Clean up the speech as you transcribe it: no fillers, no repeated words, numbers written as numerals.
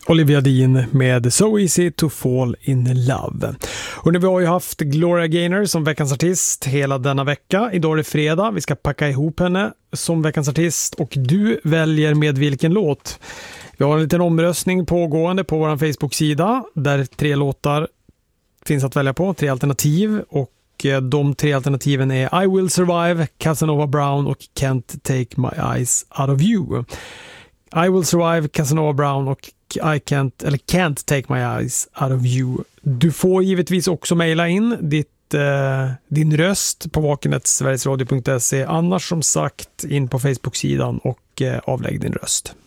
Olivia Dean med So Easy to Fall in Love. Och nu har vi haft Gloria Gaynor som veckans artist hela denna vecka. Idag är det fredag, vi ska packa ihop henne som veckans artist och du väljer med vilken låt. Vi har en liten omröstning pågående på vår Facebook-sida där 3 låtar finns att välja på, 3 alternativ, och de 3 alternativen är I Will Survive, Casanova Brown och Can't Take My Eyes Out of You. I Will Survive, Casanova Brown och Can't Take My Eyes Out of You. Du får givetvis också mejla in din röst på vakenet.sverigesradio.se. Annars som sagt in på Facebook-sidan och avlägg din röst.